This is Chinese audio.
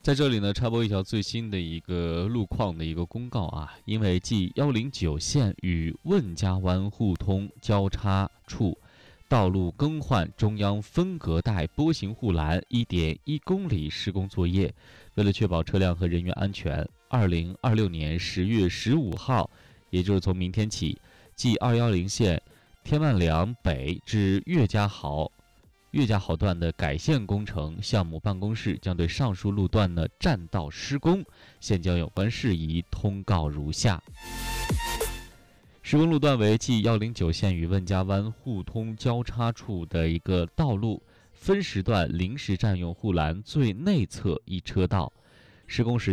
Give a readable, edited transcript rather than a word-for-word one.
在这里呢，插播一条最新的一个路况的一个公告啊，因为继109线与汶家湾互通交叉处道路更换中央分隔带波形护栏1.1公里施工作业，为了确保车辆和人员安全，2026年10月15号，也就是从明天起，继210线天万良北至岳家豪段的改线工程项目办公室将对上述路段的占道施工，现将有关事宜通告如下。施工路段为继109线与汶家湾互通交叉处的一个道路分时段临时占用护栏最内侧一车道，施工时